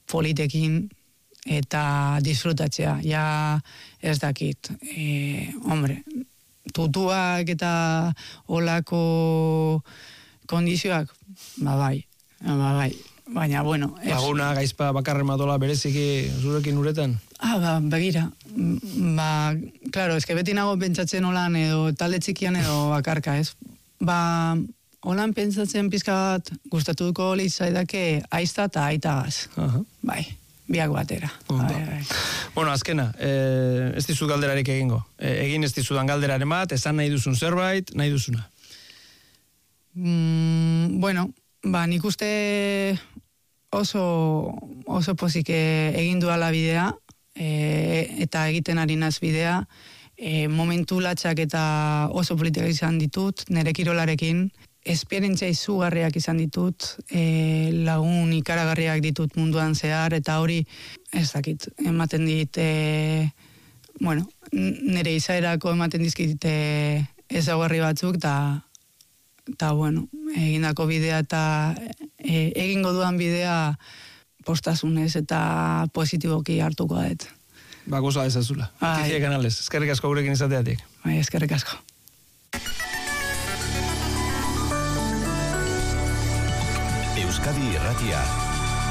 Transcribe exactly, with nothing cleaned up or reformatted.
politekin eta disfrutatzea. Ja ez dakit. E, hombre, tutuak eta olako kondizioak, ba bai, ba bai. Baina, bueno... Laguna, gaizpa, bakarren matola, bereziki zurekin uretan? Ah, ba, begira. Ba, klaro, eske beti nago pentsatzen holan edo talde txikian edo bakarka, ez? Ba, holan pentsatzen pizka bat gustatuko litzaidake aizta eta aitagaz. Aha. Bai, biak batera. Bai, bai. Bueno, azkena, eh, ez dizut galderarik egingo. Eh, egin ez dizudan galderaren bat, esan nahi duzun zerbait, nahi duzuna. Mm, bueno, ba, nik uste oso, oso pozik egin duala bidea, e, eta egiten ari naz bidea, e, momentu latxak eta oso politika izan ditut, nire kirolarekin, esperientzia izugarriak izan ditut, e, lagun ikaragarriak ditut munduan zehar, eta hori, ez dakit, ematen dit, e, bueno, nire izaerako ematen dizkit e, ezaugarri batzuk, eta eta bueno, egindako bidea eta e, egingo duan bidea postasunez eta positiboki hartuko dut. Ba, goza ezazula. Notizia kanalez. Eskerrik asko gurekin izateatik. Bai, eskerrik asko. Euskadi Irratia.